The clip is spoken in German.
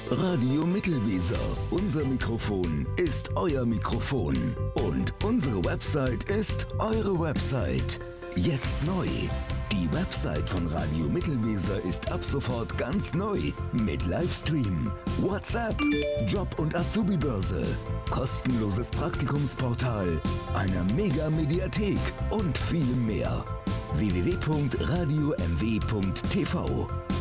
Radio Mittelweser. Unser Mikrofon ist euer Mikrofon. Und unsere Website ist eure Website. Jetzt neu. Die Website von Radio Mittelweser ist ab sofort ganz neu. Mit Livestream, WhatsApp, Job- und Azubi-Börse, kostenloses Praktikumsportal, einer Mega-Mediathek und vielem mehr. www.radiomw.tv